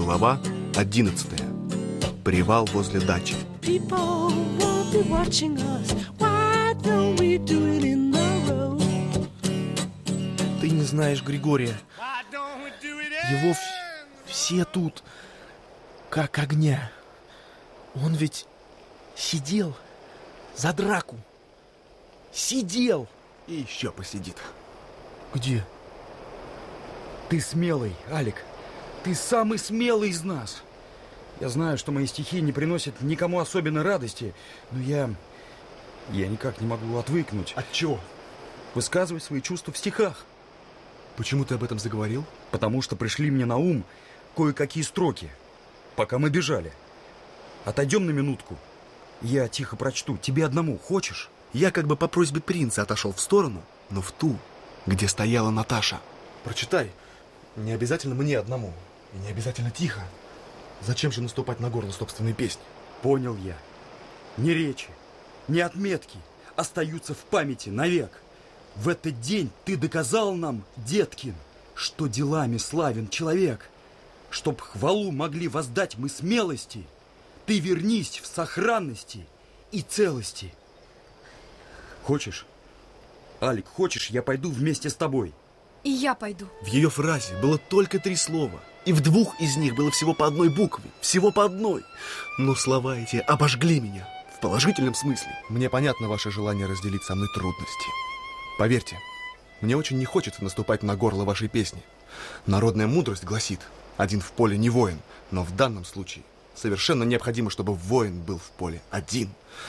Глава 11. Привал возле дачи. Ты не знаешь Григория. Его все тут как огня. Он ведь сидел за драку. Сидел. И еще посидит. Где? Ты смелый, Алик. Ты самый смелый из нас. Я знаю, что мои стихи не приносят никому особенной радости, но я никак не могу отвыкнуть. От чего? Высказывать свои чувства в стихах. Почему ты об этом заговорил? Потому что пришли мне на ум кое-какие строки, пока мы бежали. Отойдем на минутку. Я тихо прочту. Тебе одному хочешь? Я как бы по просьбе принца отошел в сторону, но в ту, где стояла Наташа. Прочитай. Не обязательно мне одному. И не обязательно тихо. Зачем же наступать на горло собственной песни? Понял я. Ни речи, ни отметки остаются в памяти навек. В этот день ты доказал нам, Деткин, что делами славен человек. Чтоб хвалу могли воздать мы смелости, ты вернись в сохранности и целости. Хочешь? Алик, хочешь, я пойду вместе с тобой? И я пойду. В ее фразе было только 3 слова. И в 2 из них было всего по одной букве. Всего по одной. Но слова эти обожгли меня. В положительном смысле. Мне понятно ваше желание разделить со мной трудности. Поверьте, мне очень не хочется наступать на горло вашей песни. Народная мудрость гласит: один в поле не воин. Но в данном случае совершенно необходимо, чтобы воин был в поле один.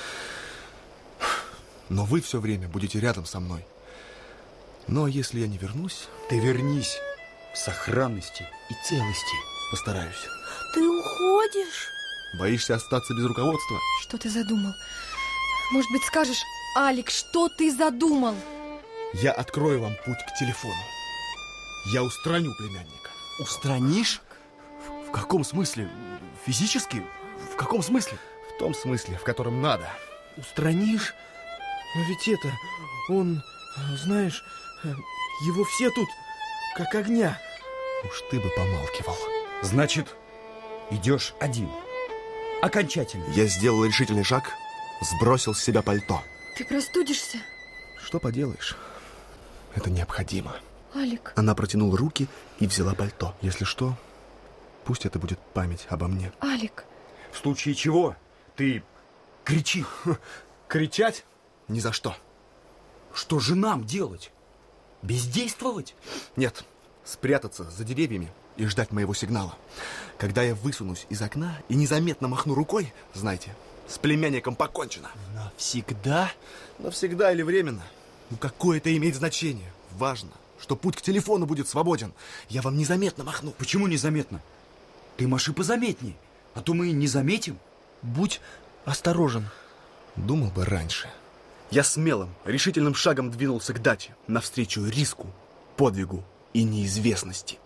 Но вы все время будете рядом со мной. Но если я не вернусь... Ты вернись в сохранности и целости. Постараюсь. Ты уходишь? Боишься остаться без руководства? Что ты задумал? Может быть, скажешь, Алик, что ты задумал? Я открою вам путь к телефону. Я устраню племянника. Устранишь? В каком смысле? Физически? В каком смысле? В том смысле, в котором надо. Устранишь? Но ведь он, знаешь, его все тут как огня. Уж ты бы помалкивал. Значит, идешь один. Окончательно. Я сделал решительный шаг, сбросил с себя пальто. Ты простудишься? Что поделаешь? Это необходимо. Алик. Она протянула руки и взяла пальто. Если что, пусть это будет память обо мне. Алик. В случае чего ты кричи. Кричать? Ни за что. Что же нам делать? Бездействовать? Нет, спрятаться за деревьями и ждать моего сигнала. Когда я высунусь из окна и незаметно махну рукой, знайте, с племянником покончено. Навсегда? Навсегда или временно? Ну какое это имеет значение? Важно, что путь к телефону будет свободен. Я вам незаметно махну. Почему незаметно? Ты маши позаметней, а то мы не заметим. Будь осторожен. Думал бы раньше. Я смелым, решительным шагом двинулся к даче, навстречу риску, подвигу и неизвестности.